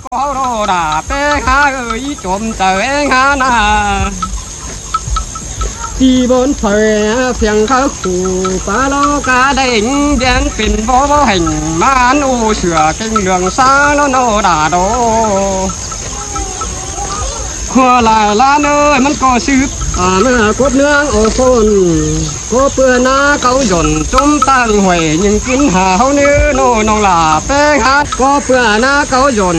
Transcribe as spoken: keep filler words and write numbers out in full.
có đồ đà bé ha ơi trộm trời ha na đi bốn thời phiền khắc khủ ba lô cá đỉnh đen pin vô vô hình man u sửa kinh đường xa nó nô đà đồ hoa lại lá nơiมันก็ซึบอ่าเมื่อกบเนื้องโอโซนกบเปื้อนหน้าเขาหย่นจุ้มตั้งหวยยิงกินหาเขาเนื้อโน่นองหลาแป้งฮัดกบเปื้อนหน้าเขาหย่น